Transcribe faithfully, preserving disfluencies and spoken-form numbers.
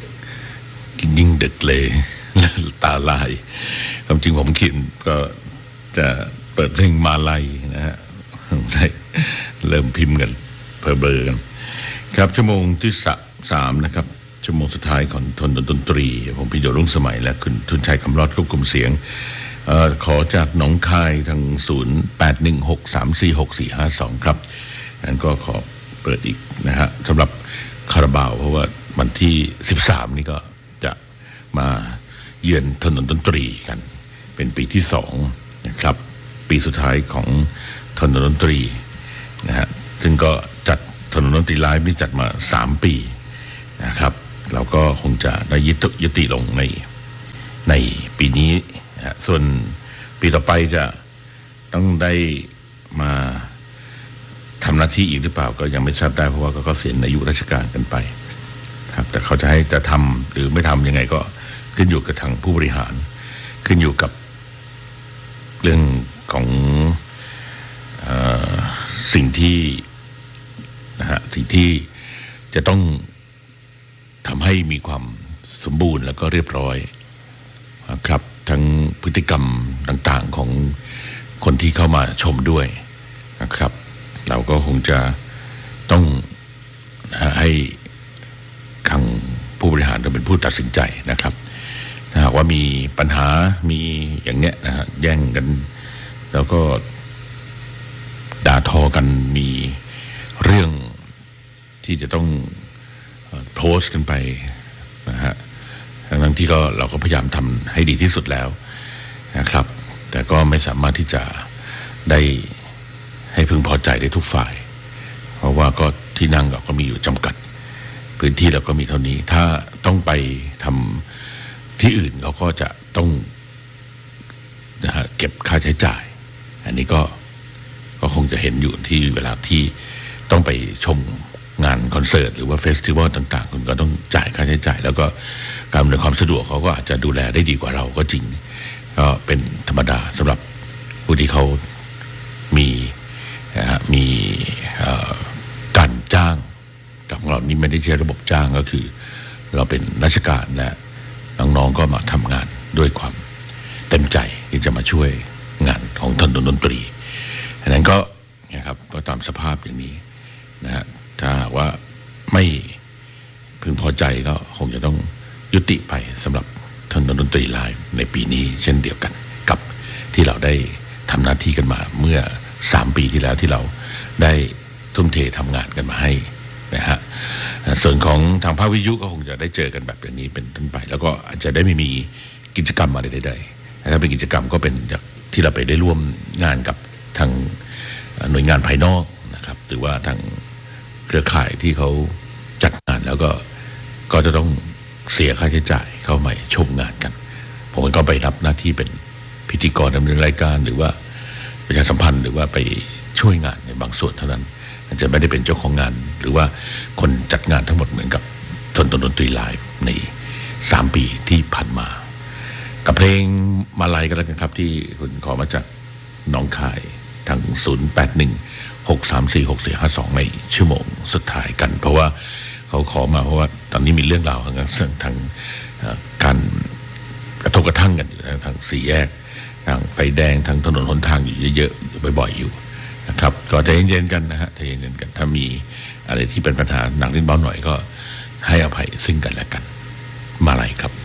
ยิ่งดึกเลยตาลายความจริงผมเขียนก็จะเปิดเพลงมาลัยนะฮะใช่เริ่มพิมพ์กันเพลอเบลอกันครับชั่วโมงที่สามนะครับชั่วโมงสุดท้ายของทนดนตรีผมพิโยรุ่งสมัยและคุณทุนชัยคำรอดควบคุมเสียงเอ่อขอจากหนองคายทางศูนย์ แปด หนึ่ง หก สาม สี่ หก สี่ ห้า สองครับงั้นก็ขอเปิดอีกนะฮะสำหรับคาราบาวเพราะว่าวันที่สิบสามนี่ก็จะมาเยือนถนนดนตรีกันเป็นปีที่สองนะครับปีสุดท้ายของถนนดนตรีนะฮะซึ่งก็จัดถนนดนตรีไลฟ์นี่จัดมาสามปีนะครับเราก็คงจะได้ยุติยุติลงในในปีนี้นะส่วนปีต่อไปจะต้องได้มาทำหน้าที่อีกหรือเปล่าก็ยังไม่ทราบได้เพราะว่าก็เกษียณอายุราชการกันไปครับแต่เขาจะให้จะทำหรือไม่ทำยังไงก็ขึ้นอยู่กับทางผู้บริหารขึ้นอยู่กับเรื่องของเอ่อสิ่งที่นะฮะสิ่งที่จะต้องทำให้มีความสมบูรณ์แล้วก็เรียบร้อยนะครับทั้งพฤติกรรมต่างๆของคนที่เข้ามาชมด้วยนะครับเราก็คงจะต้องให้ทางผู้บริหารเป็นผู้ตัดสินใจนะครับถ้าหากว่ามีปัญหามีอย่างเนี้ยนะฮะแย่งกันแล้วก็ด่าทอกันมีเรื่องที่จะต้องโพสต์กันไปนะฮะทั้งที่ก็เราก็พยายามทำให้ดีที่สุดแล้วนะครับแต่ก็ไม่สามารถที่จะได้ให้พึงพอใจได้ทุกฝ่ายเพราะว่าก็ที่นั่งเราก็มีอยู่จำกัดพื้นที่เราก็มีเท่านี้ถ้าต้องไปทำที่อื่นเราก็จะต้องนะฮะเก็บค่าใช้จ่ายอันนี้ก็ก็คงจะเห็นอยู่ที่เวลาที่ต้องไปชมงานคอนเสิร์ตหรือว่าเฟสติวัลต่างๆคุณก็ต้องจ่ายค่าใช้จ่ายแล้วก็การอำนวยความสะดวกเขาก็อาจจะดูแลได้ดีกว่าเราก็จริงก็เป็นธรรมดาสำหรับผู้ที่เขามีนะฮะมีการจ้างแต่ของเรานี่ไม่ได้ใช้ระบบจ้างก็คือเราเป็นราชการและน้องๆก็มาทำงานด้วยความเต็มใจที่จะมาช่วยงานของถนนดนตรีอันนั้นก็นะครับก็ตามสภาพอย่างนี้นะฮะถ้าว่าไม่พึงพอใจก็คงจะต้องยุติไปสำหรับถนนดนตรีไลฟ์ในปีนี้เช่นเดียวกันกับที่เราได้ทำหน้าที่กันมาเมื่อสามปีที่แล้วที่เราได้ทุ่มเททำงานกันมาให้นะฮะส่วนของทางภาควิทยุก็คงจะได้เจอกันแบบอย่างนี้เป็นต้นไปแล้วก็อาจจะได้ไม่มีกิจกรรมอะไรใดๆถ้าเป็นกิจกรรมก็เป็นจากที่เราไปได้ร่วมงานกับทางหน่วยงานภายนอกนะครับหรือว่าทางเครือข่ายที่เขาจัดงานแล้วก็ก็จะต้องเสียค่าใช้จ่ายเข้ามาชมงานกันผมก็ไปรับหน้าที่เป็นพิธีกรดำเนินรายการหรือว่าประชาสัมพันธ์หรือว่าไปช่วยงานในบางส่วนเท่านั้นอาจจะไม่ได้เป็นเจ้าของงานหรือว่าคนจัดงานทั้งหมดเหมือนกับถนนดนตรีไลฟ์ในสามปีที่ผ่านมากับเพลงมาลัยก็แล้วกันครับที่คุณขอมาจากหนองคายทางศูนย์ แปด หนึ่ง หก สาม สี่ หก สี่ ห้า สองในชั่วโมงสุดท้ายกันเพราะว่าเขาขอมาเพราะว่าตอนนี้มีเรื่องราวทางทางการกระทบกระทั่งกันอยู่ทางสี่แยกทางไฟแดงทางถนนหนทางอยู่เยอะๆบ่อยๆอยู่นะครับก็ใจเย็นๆกันนะฮะใจเย็นๆกันถ้ามีอะไรที่เป็นปัญหาหนักนิดเบาหน่อยก็ให้อภัยซึ่งกันและกันมาลัยครับ